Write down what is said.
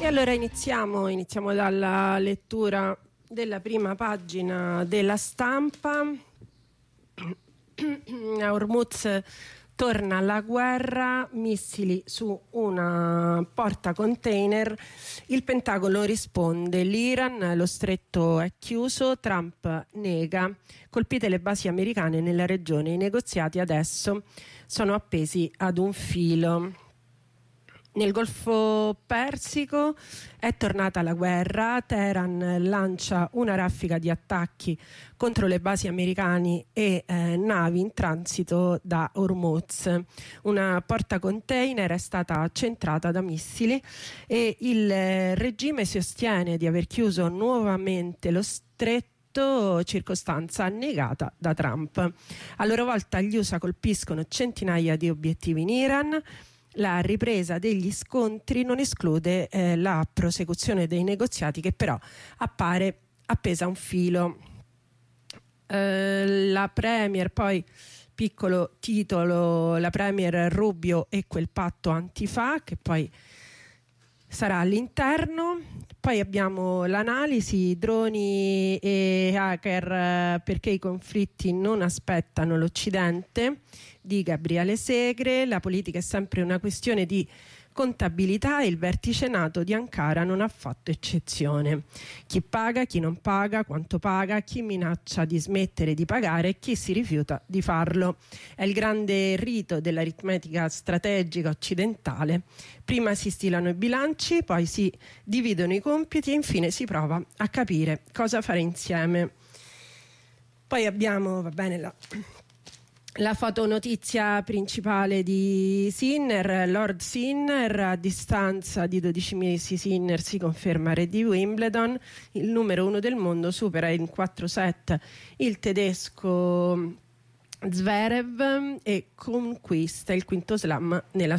E allora iniziamo dalla lettura della prima pagina della Stampa. A Hormuz torna la guerra, missili su una portacontainer. Il Pentagono risponde: l'Iran, lo stretto è chiuso, Trump nega. Colpite le basi americane nella regione, i negoziati adesso sono appesi ad un filo. Nel Golfo Persico è tornata la guerra. Teheran lancia una raffica di attacchi contro le basi americane e navi in transito da Hormuz. Una portacontainer è stata centrata da missili e il regime sostiene di aver chiuso nuovamente lo stretto, circostanza negata da Trump. A loro volta gli USA colpiscono centinaia di obiettivi in Iran. La ripresa degli scontri non esclude la prosecuzione dei negoziati, che però appare appesa a un filo. La Premier, poi piccolo titolo, la Premier Rubio e quel patto antifa, che poi sarà all'interno. Poi abbiamo l'analisi droni e hacker, perché i conflitti non aspettano l'Occidente, di Gabriele Segre. La politica è sempre una questione di contabilità e il vertice NATO di Ankara non ha fatto eccezione. Chi paga, chi non paga, quanto paga, chi minaccia di smettere di pagare e chi si rifiuta di farlo. È il grande rito dell'aritmetica strategica occidentale. Prima si stilano i bilanci, poi si dividono i compiti e infine si prova a capire cosa fare insieme. Poi abbiamo, la fotonotizia principale di Sinner, Lord Sinner. A distanza di 12 mesi Sinner si conferma re di Wimbledon, il numero 1 del mondo, supera in 4 set il tedesco Zverev e conquista il quinto slam nella